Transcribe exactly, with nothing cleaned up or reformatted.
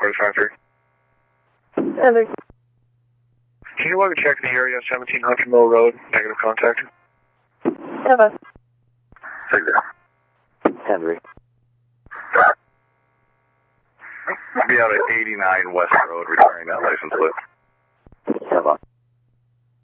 Quarter Factory. Henry. Can you log a check in the area, seventeen hundred Mill Road, negative contact? Eva. Figure. Henry. Be out at eighty-nine West Road, returning that license plate.